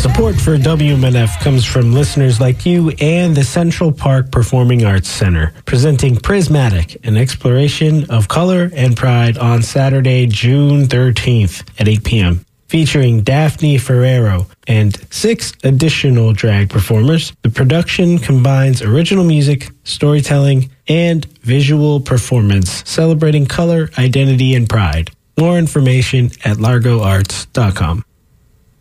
Support for WMNF comes from listeners like you and the Central Park Performing Arts Center, presenting Prismatic, an exploration of color and pride on Saturday, June 13th at 8 p.m. Featuring Daphne Ferrero and 6 additional drag performers, the production combines original music, storytelling, and visual performance, celebrating color, identity, and pride. More information at largoarts.com.